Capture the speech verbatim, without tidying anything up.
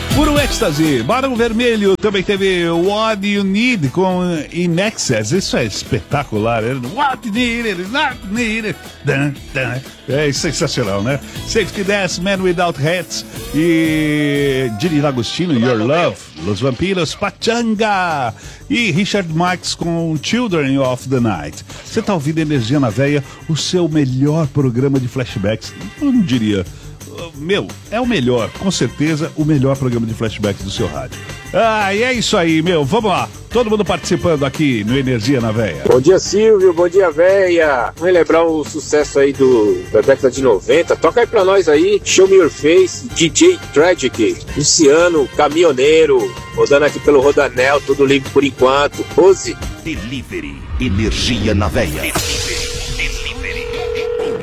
Puro êxtase, Barão Vermelho, também teve What You Need com In Excess, isso é espetacular, né? What You Need, Not Need, dun, dun. É sensacional, né? Safety Dance, Man Without Hats e Gini D'Agostino, Your Love, Los Vampiros, Pachanga e Richard Marx com Children of the Night. Você tá ouvindo Energia na Veia, o seu melhor programa de flashbacks, eu não diria... Meu, é o melhor, com certeza, o melhor programa de flashbacks do seu rádio. Ah, e é isso aí, meu, vamos lá. Todo mundo participando aqui no Energia na Veia. Bom dia, Silvio, bom dia, Veia. Vamos relembrar o sucesso aí do, da década de noventa. Toca aí pra nós aí, Show Me Your Face, D J Tragic, Luciano, Caminhoneiro, rodando aqui pelo Rodanel, tudo livre por enquanto. Rose. Delivery, Energia na Veia.